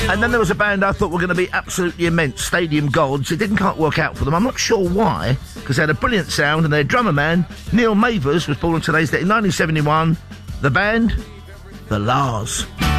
And then there was a band I thought were going to be absolutely immense, Stadium Gods. It didn't quite work out for them. I'm not sure why, because they had a brilliant sound, and their drummer man, Neil Mavers, was born on today's date in 1971. The band, The Lars.